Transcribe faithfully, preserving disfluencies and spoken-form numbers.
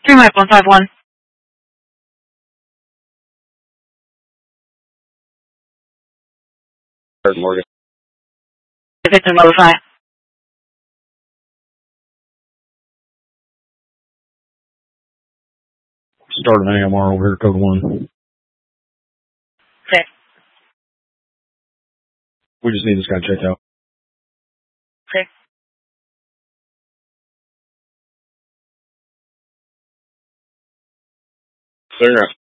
Three Mike one five one. Morgan. Victor notify. Start an A M R over here, code one. Okay. We just need this guy checked out. Okay. Figure out.